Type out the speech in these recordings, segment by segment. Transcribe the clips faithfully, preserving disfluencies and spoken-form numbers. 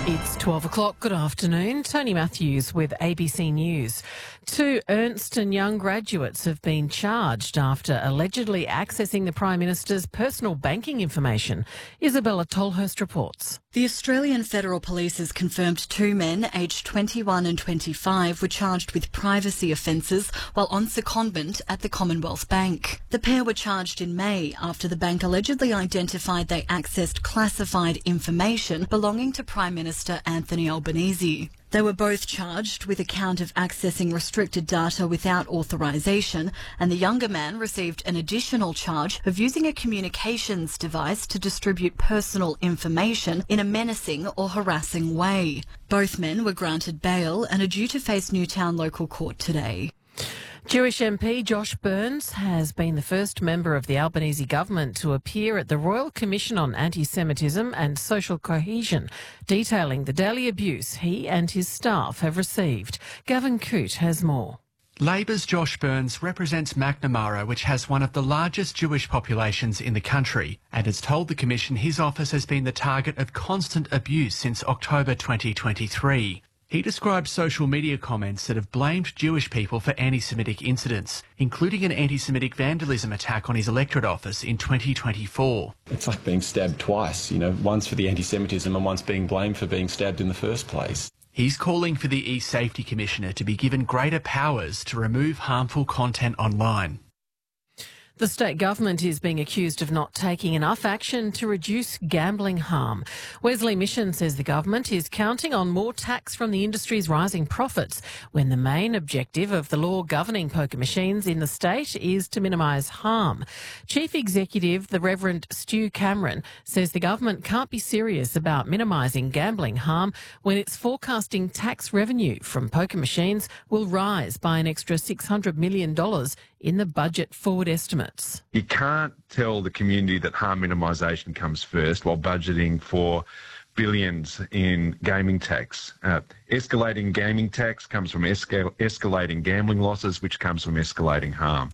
It's twelve o'clock. Good afternoon. Tony Matthews with A B C News. Two Ernst and Young graduates have been charged after allegedly accessing the Prime Minister's personal banking information. Isabella Tolhurst reports. The Australian Federal Police has confirmed two men, aged twenty-one and twenty-five, were charged with privacy offences while on secondment at the Commonwealth Bank. The pair were charged in May after the bank allegedly identified they accessed classified information belonging to Prime Minister Anthony Albanese. They were both charged with a count of accessing restricted data without authorisation, and the younger man received an additional charge of using a communications device to distribute personal information in a menacing or harassing way. Both men were granted bail and are due to face Newtown Local Court today. Jewish M P Josh Burns has been the first member of the Albanese government to appear at the Royal Commission on Anti-Semitism and Social Cohesion, detailing the daily abuse he and his staff have received. Gavin Coote has more. Labor's Josh Burns represents Macnamara, which has one of the largest Jewish populations in the country, and has told the Commission his office has been the target of constant abuse since October twenty twenty-three. He describes social media comments that have blamed Jewish people for anti-Semitic incidents, including an anti-Semitic vandalism attack on his electorate office in twenty twenty-four. It's like being stabbed twice, you know, once for the anti-Semitism and once being blamed for being stabbed in the first place. He's calling for the e-Safety Commissioner to be given greater powers to remove harmful content online. The state government is being accused of not taking enough action to reduce gambling harm. Wesley Mission says the government is counting on more tax from the industry's rising profits when the main objective of the law governing poker machines in the state is to minimise harm. Chief Executive, the Reverend Stu Cameron, says the government can't be serious about minimising gambling harm when it's forecasting tax revenue from poker machines will rise by an extra six hundred million dollars in the budget forward estimates. You can't tell the community that harm minimisation comes first while budgeting for billions in gaming tax. Uh, escalating gaming tax comes from escal- escalating gambling losses, which comes from escalating harm.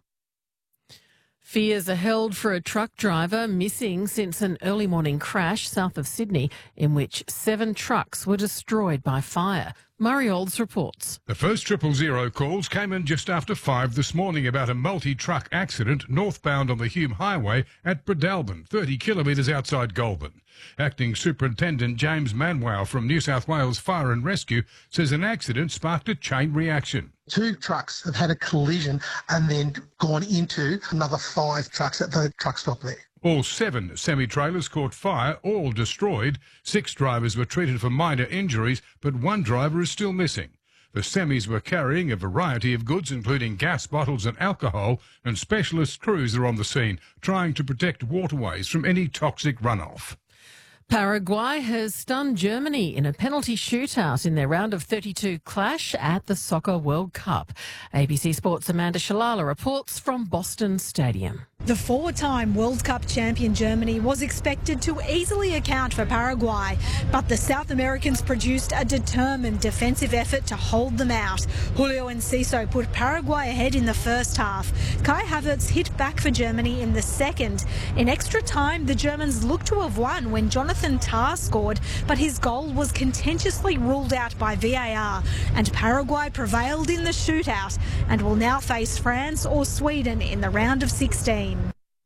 Fears are held for a truck driver missing since an early morning crash south of Sydney in which seven trucks were destroyed by fire. Murray Olds reports. The first triple zero calls came in just after five this morning about a multi-truck accident northbound on the Hume Highway at Bredalbin, thirty kilometres outside Goulburn. Acting Superintendent James Manwell from New South Wales Fire and Rescue says an accident sparked a chain reaction. Two trucks have had a collision and then gone into another five trucks at the truck stop there. All seven semi-trailers caught fire, all destroyed. Six drivers were treated for minor injuries, but one driver is still missing. The semis were carrying a variety of goods, including gas bottles and alcohol, and specialist crews are on the scene, trying to protect waterways from any toxic runoff. Paraguay has stunned Germany in a penalty shootout in their round of thirty-two clash at the Soccer World Cup. A B C Sports' Amanda Shalala reports from Boston Stadium. The four-time World Cup champion Germany was expected to easily account for Paraguay, but the South Americans produced a determined defensive effort to hold them out. Julio Enciso put Paraguay ahead in the first half. Kai Havertz hit back for Germany in the second. In extra time, the Germans looked to have won when Jonathan Tah scored, but his goal was contentiously ruled out by V A R, and Paraguay prevailed in the shootout and will now face France or Sweden in the round of sixteen.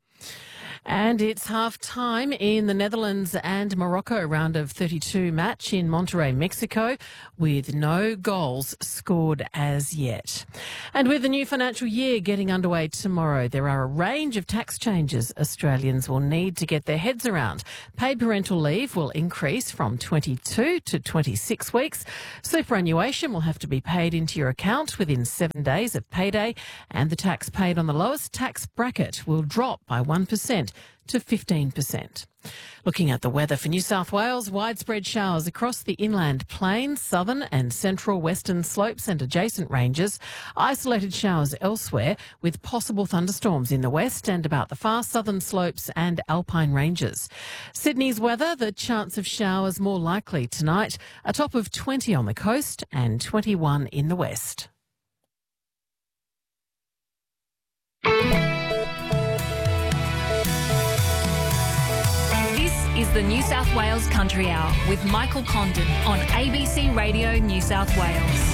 And it's half-time in the Netherlands and Morocco round of thirty-two match in Monterrey, Mexico, with no goals scored as yet. And with the new financial year getting underway tomorrow, there are a range of tax changes Australians will need to get their heads around. Paid parental leave will increase from twenty-two to twenty-six weeks. Superannuation will have to be paid into your account within seven days of payday, and the tax paid on the lowest tax bracket will drop by one percent to fifteen percent. Looking at the weather for New South Wales, widespread showers across the inland plains, southern and central western slopes and adjacent ranges. Isolated showers elsewhere with possible thunderstorms in the west and about the far southern slopes and alpine ranges. Sydney's weather, the chance of showers more likely tonight, a top of twenty on the coast and twenty-one in the west. Is is the New South Wales Country Hour with Michael Condon on A B C Radio New South Wales.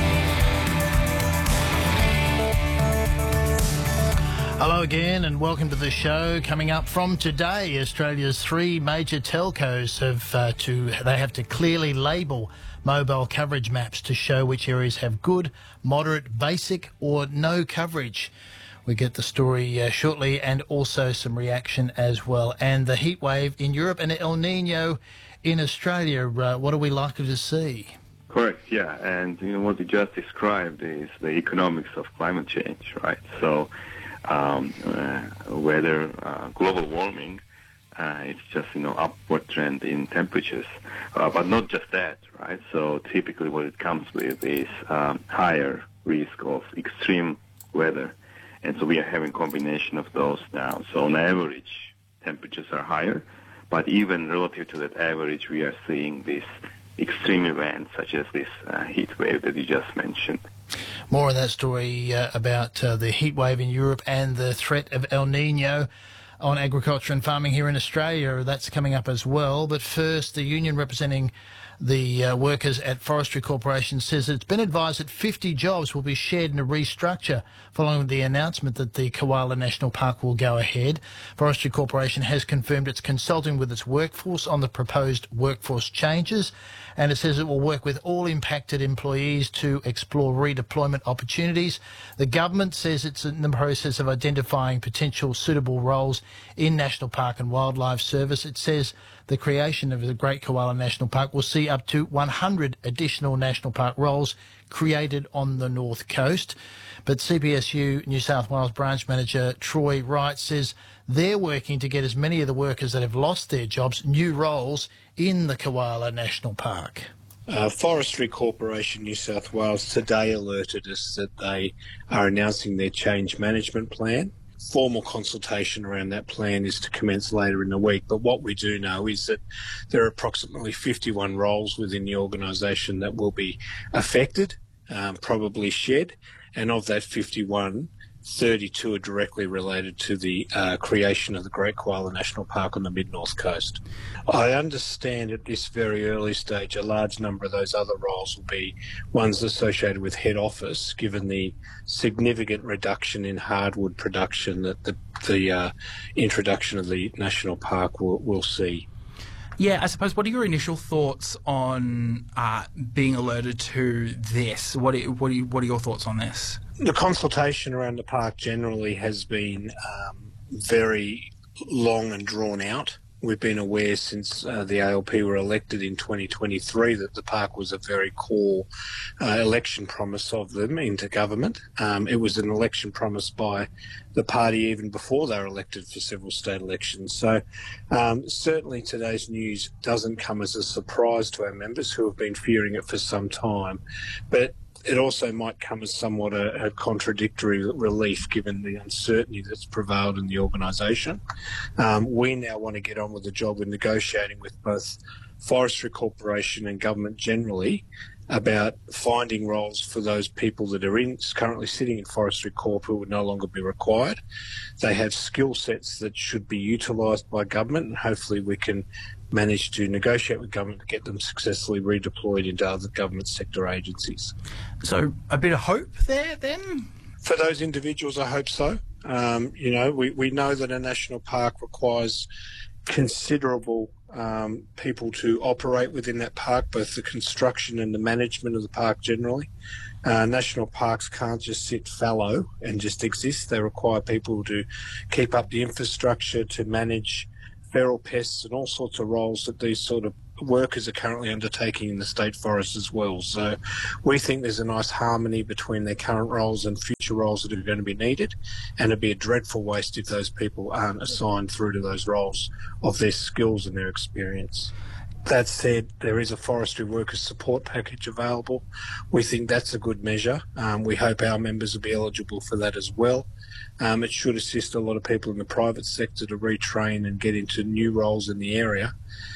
Hello again and welcome to the show. Coming up from today, Australia's three major telcos have uh, to they have to clearly label mobile coverage maps to show which areas have good, moderate, basic or no coverage. We get the story uh, shortly and also some reaction as well. And the heat wave in Europe and El Nino in Australia, uh, what are we likely to see? Correct, yeah. And you know what you just described is the economics of climate change, right? So um, uh, whether uh, global warming, uh, it's just, you know, upward trend in temperatures. Uh, but not just that, right? So typically what it comes with is um, higher risk of extreme weather. And so we are having a combination of those now. So on average, temperatures are higher. But even relative to that average, we are seeing these extreme events such as this uh, heat wave that you just mentioned. More on that story uh, about uh, the heat wave in Europe and the threat of El Nino on agriculture and farming here in Australia. That's coming up as well. But first, the union representing the uh, workers at Forestry Corporation says it's been advised that fifty jobs will be shared in a restructure following the announcement that the Koala National Park will go ahead. Forestry Corporation has confirmed it's consulting with its workforce on the proposed workforce changes, and it says it will work with all impacted employees to explore redeployment opportunities. The government says it's in the process of identifying potential suitable roles in National Park and Wildlife Service. It says the creation of the Great Koala National Park will see up to one hundred additional national park roles created on the North Coast. But C P S U New South Wales branch manager Troy Wright says they're working to get as many of the workers that have lost their jobs new roles in the Koala National Park. Uh, Forestry Corporation New South Wales today alerted us that they are announcing their change management plan. Formal consultation around that plan is to commence later in the week, but what we do know is that there are approximately fifty-one roles within the organisation that will be affected, um, probably shed, and of that fifty-one, thirty-two are directly related to the uh, creation of the Great Koala National Park on the Mid-North Coast. I understand at this very early stage a large number of those other roles will be ones associated with head office, given the significant reduction in hardwood production that the, the uh, introduction of the National Park will, will see. Yeah, I suppose, what are your initial thoughts on uh, being alerted to this? What are, what, are you, what are your thoughts on this? The consultation around the park generally has been um, very long and drawn out. We've been aware since uh, the A L P were elected in twenty twenty-three that the park was a very core uh, election promise of them into government. Um, it was an election promise by the party even before they were elected for several state elections. So um, certainly today's news doesn't come as a surprise to our members who have been fearing it for some time. But it also might come as somewhat a, a contradictory relief given the uncertainty that's prevailed in the organisation. Um, we now want to get on with the job of negotiating with both Forestry Corporation and government generally about finding roles for those people that are in, currently sitting in Forestry Corp who would no longer be required. They have skill sets that should be utilised by government, and hopefully we can manage to negotiate with government to get them successfully redeployed into other government sector agencies. So a bit of hope there then? For those individuals, I hope so. Um, you know, we, we know that a national park requires considerable um, people to operate within that park, both the construction and the management of the park generally. Uh, national parks can't just sit fallow and just exist. They require people to keep up the infrastructure, to manage feral pests and all sorts of roles that these sort of workers are currently undertaking in the state forest as well. So we think there's a nice harmony between their current roles and future roles that are going to be needed, and it'd be a dreadful waste if those people aren't assigned through to those roles of their skills and their experience. That said, there is a forestry workers support package available. We think that's a good measure. Um, we hope our members will be eligible for that as well. Um, it should assist a lot of people in the private sector to retrain and get into new roles in the area.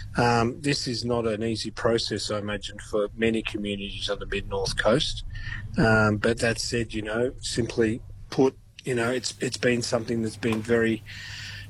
Um, this is not an easy process, I imagine, for many communities on the mid-north coast. Um, but that said, you know, simply put, you know, it's it's been something that's been very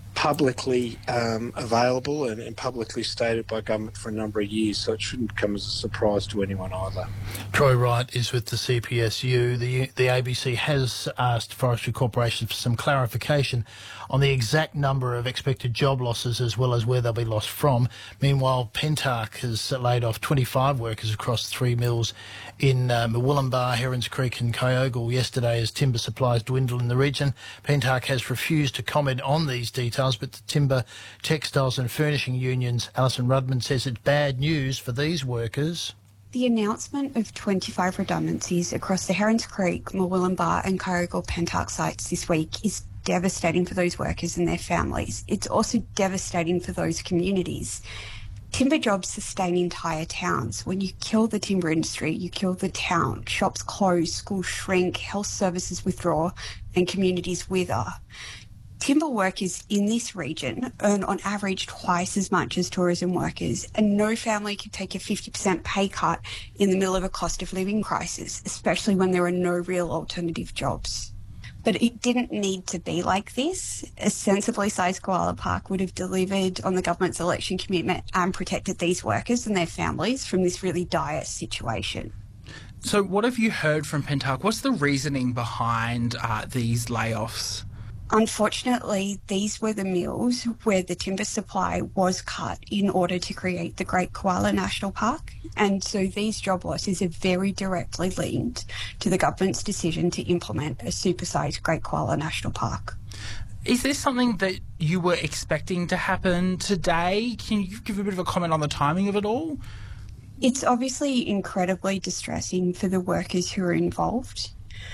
publicly um, available and, and publicly stated by government for a number of years, so it shouldn't come as a surprise to anyone either. Troy Wright is with the C P S U. The, the A B C has asked Forestry Corporation for some clarification on the exact number of expected job losses as well as where they'll be lost from. Meanwhile, Pentark has laid off twenty-five workers across three mills in uh, Murwillumbah, Herons Creek and Kyogle yesterday as timber supplies dwindle in the region. Pentark has refused to comment on these details, but the Timber, Textiles and Furnishing Union's Alison Rudman says it's bad news for these workers. The announcement of twenty-five redundancies across the Herons Creek, Murwillumbah and Kyogle Pentark sites this week is devastating for those workers and their families. It's also devastating for those communities. Timber jobs sustain entire towns. When you kill the timber industry, you kill the town. Shops close, schools shrink, health services withdraw, and communities wither. Timber workers in this region earn on average twice as much as tourism workers, and no family can take a fifty percent pay cut in the middle of a cost of living crisis, especially when there are no real alternative jobs. But it didn't need to be like this. A sensibly sized koala park would have delivered on the government's election commitment and protected these workers and their families from this really dire situation. So what have you heard from Pentark? What's the reasoning behind uh, these layoffs? Unfortunately, these were the mills where the timber supply was cut in order to create the Great Koala National Park. And so these job losses are very directly linked to the government's decision to implement a supersized Great Koala National Park. Is this something that you were expecting to happen today? Can you give a bit of a comment on the timing of it all? It's obviously incredibly distressing for the workers who are involved.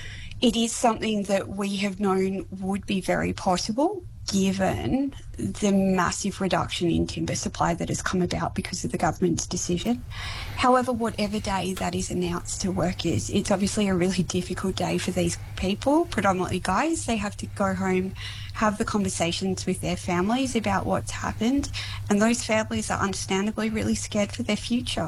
It is something that we have known would be very possible given the massive reduction in timber supply that has come about because of the government's decision. However, whatever day that is announced to workers, it's obviously a really difficult day for these people, predominantly guys. They have to go home, have the conversations with their families about what's happened, and those families are understandably really scared for their future.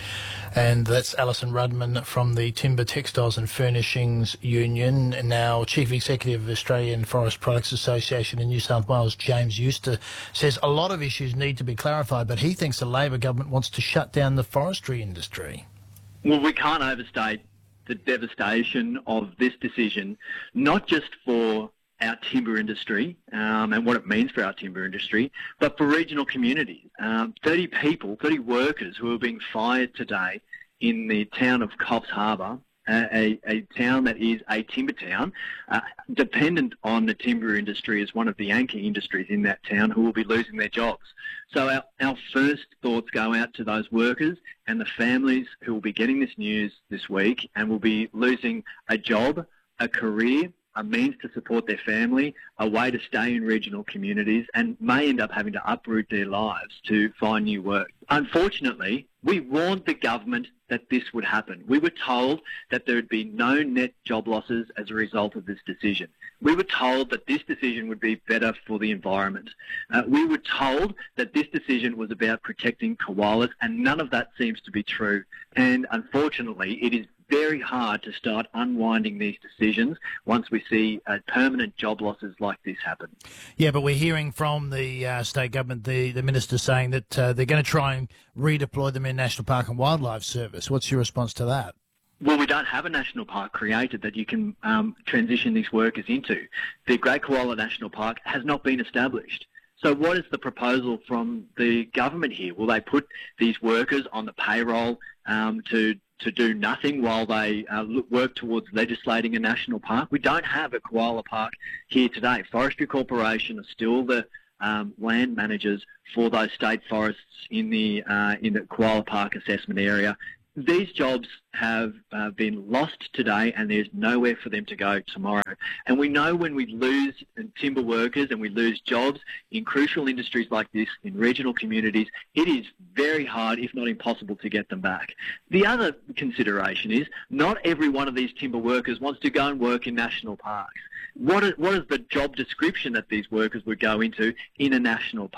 And that's Alison Rudman from the Timber, Textiles and Furnishings Union, and now Chief Executive of Australian Forest Products Association in New South Wales, James Euster, says a lot of issues need to be clarified, but he thinks the Labor government wants to shut down the forestry industry. Well, we can't overstate the devastation of this decision, not just for our timber industry um, and what it means for our timber industry, but for regional communities. Um, thirty people, thirty workers who are being fired today in the town of Coffs Harbour, a, a, a town that is a timber town, uh, dependent on the timber industry as one of the anchor industries in that town, who will be losing their jobs. So our, our first thoughts go out to those workers and the families who will be getting this news this week and will be losing a job, a career, a means to support their family, a way to stay in regional communities, and may end up having to uproot their lives to find new work. Unfortunately, we warned the government that this would happen. We were told that there would be no net job losses as a result of this decision. We were told that this decision would be better for the environment. Uh, we were told that this decision was about protecting koalas, and none of that seems to be true. And unfortunately, it is very hard to start unwinding these decisions once we see uh, permanent job losses like this happen. Yeah, but we're hearing from the uh, state government, the, the minister saying that uh, they're going to try and redeploy them in National Park and Wildlife Service. What's your response to that? Well, we don't have a national park created that you can um, transition these workers into. The Great Koala National Park has not been established. So what is the proposal from the government here? Will they put these workers on the payroll um, to to do nothing while they uh, look, work towards legislating a national park? We don't have a koala park here today. Forestry Corporation are still the um, land managers for those state forests in the uh, in the koala park assessment area. These jobs have uh, been lost today, and there's nowhere for them to go tomorrow. And we know when we lose timber workers and we lose jobs in crucial industries like this in regional communities, it is very hard, if not impossible, to get them back. The other consideration is not every one of these timber workers wants to go and work in national parks. What is, what is the job description that these workers would go into in a national park?